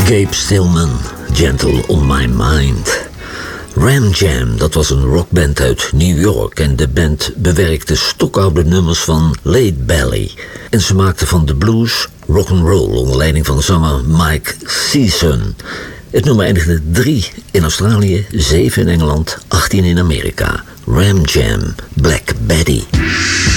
Gabe Stillman, Gentle on My Mind. Ram Jam, dat was een rockband uit New York en de band bewerkte stokoude nummers van Lead Belly. En ze maakten van de blues rock'n'roll onder leiding van zanger Mike Season. Het nummer eindigde 3 in Australië, 7 in Engeland, 18 in Amerika. Ram Jam, Black Betty.